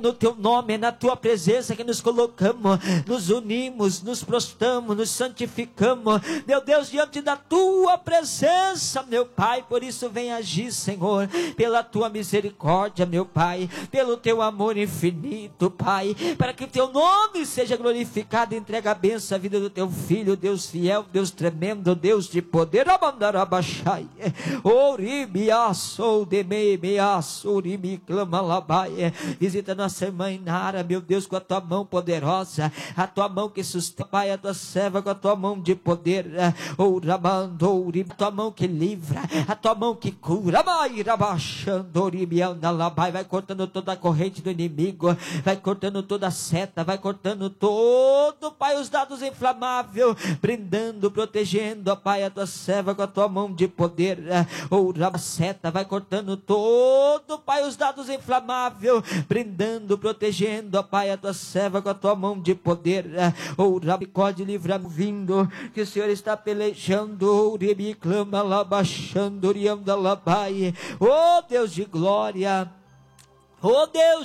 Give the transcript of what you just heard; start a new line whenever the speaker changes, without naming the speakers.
No teu nome, na tua presença que nos colocamos, nos unimos, nos prostramos, nos santificamos, meu Deus, diante da tua presença, meu Pai. Por isso vem agir, Senhor, pela tua misericórdia, meu Pai, pelo teu amor infinito, Pai, para que o teu nome seja glorificado. Entrega a bênção à vida do teu filho, Deus fiel, Deus tremendo, Deus de poder. Visita nossa irmã Inara, meu Deus, com a tua mão poderosa, a tua mão que sustenta, Pai, a tua serva com a tua mão de poder, a tua mão que livra, a tua mão que cura, vai cortando toda a corrente do inimigo, vai cortando toda a seta, vai cortando todo, Pai, os dados inflamáveis, brindando, protegendo, Pai, a tua serva com a tua mão de poder, a seta, vai cortando todo, Pai, os dados inflamáveis, brindando, protegendo, ó Pai, a tua serva com a tua mão de poder, pode livrar vindo, que o Senhor está pelejando, clama lá baixando, oh Deus de glória, oh Deus